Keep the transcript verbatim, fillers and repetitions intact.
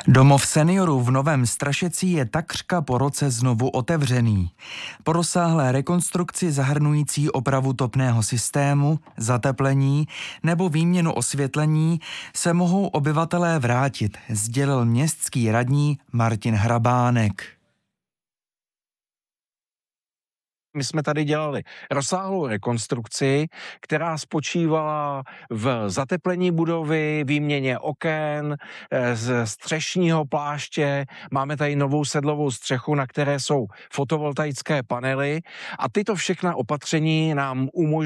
Domov seniorů v Novém Strašecí je takřka po roce znovu otevřený. Po rozsáhlé rekonstrukci zahrnující opravu topného systému, zateplení nebo výměnu osvětlení se mohou obyvatelé vrátit, sdělil městský radní Martin Hrabánek. My jsme tady dělali rozsáhlou rekonstrukci, která spočívala v zateplení budovy, výměně oken, z střešního pláště. Máme tady novou sedlovou střechu, na které jsou fotovoltaické panely a tyto všechna opatření nám umožňují